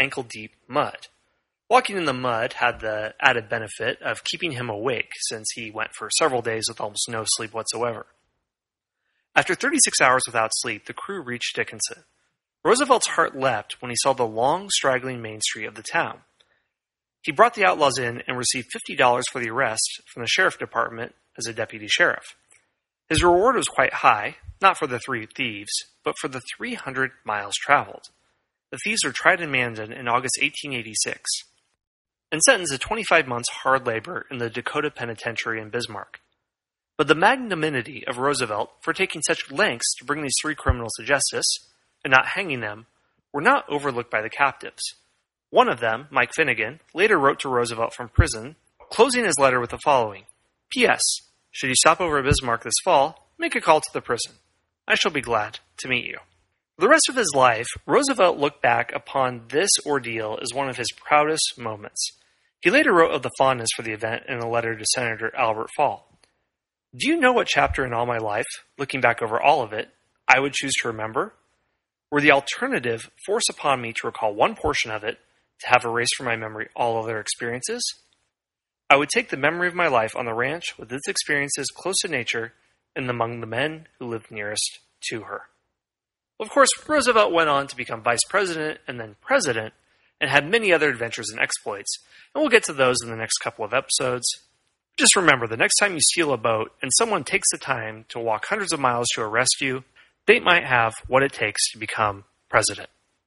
ankle-deep mud. Walking in the mud had the added benefit of keeping him awake, since he went for several days with almost no sleep whatsoever. After 36 hours without sleep, the crew reached Dickinson. Roosevelt's heart leapt when he saw the long, straggling main street of the town. He brought the outlaws in and received $50 for the arrest from the sheriff department as a deputy sheriff. His reward was quite high, not for the 3 thieves, but for the 300 miles traveled. The thieves were tried in Mandan in August 1886 and sentenced to 25 months hard labor in the Dakota Penitentiary in Bismarck. But the magnanimity of Roosevelt for taking such lengths to bring these 3 criminals to justice, and not hanging them, were not overlooked by the captives. One of them, Mike Finnegan, later wrote to Roosevelt from prison, closing his letter with the following: P.S. Should you stop over at Bismarck this fall, make a call to the prison. I shall be glad to meet you. For the rest of his life, Roosevelt looked back upon this ordeal as one of his proudest moments. He later wrote of the fondness for the event in a letter to Senator Albert Fall. Do you know what chapter in all my life, looking back over all of it, I would choose to remember? Were the alternative forced upon me to recall one portion of it, to have erased from my memory all other experiences? I would take the memory of my life on the ranch with its experiences close to nature and among the men who lived nearest to her. Of course, Roosevelt went on to become vice president and then president, and had many other adventures and exploits, and we'll get to those in the next couple of episodes. Just remember, the next time you steal a boat and someone takes the time to walk hundreds of miles to arrest you, they might have what it takes to become president.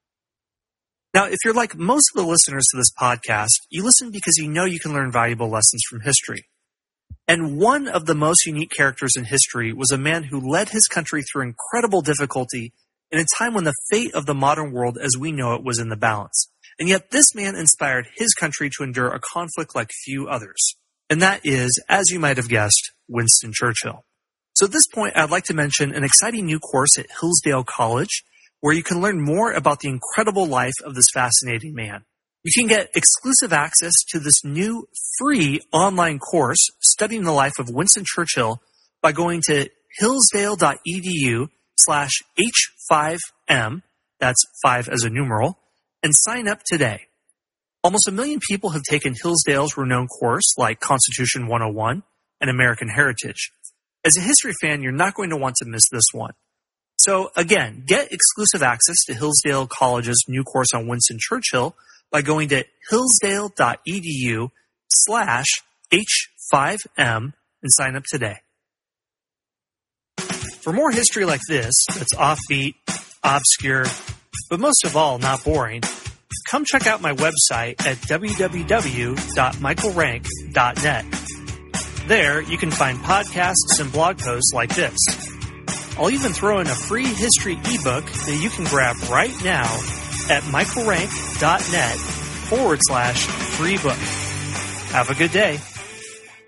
Now, if you're like most of the listeners to this podcast, you listen because you know you can learn valuable lessons from history. And one of the most unique characters in history was a man who led his country through incredible difficulty in a time when the fate of the modern world as we know it was in the balance. And yet this man inspired his country to endure a conflict like few others. And that is, as you might have guessed, Winston Churchill. So at this point, I'd like to mention an exciting new course at Hillsdale College, where you can learn more about the incredible life of this fascinating man. You can get exclusive access to this new free online course studying the life of Winston Churchill by going to hillsdale.edu/H5M, that's 5 as a numeral, and sign up today. Almost 1 million people have taken Hillsdale's renowned course like Constitution 101 and American Heritage. As a history fan, you're not going to want to miss this one. So again, get exclusive access to Hillsdale College's new course on Winston Churchill by going to hillsdale.edu/H5M and sign up today. For more history like this, that's offbeat, obscure, but most of all, not boring, come check out my website at www.michaelrank.net. There, you can find podcasts and blog posts like this. I'll even throw in a free history ebook that you can grab right now at michaelrank.net/free book. Have a good day.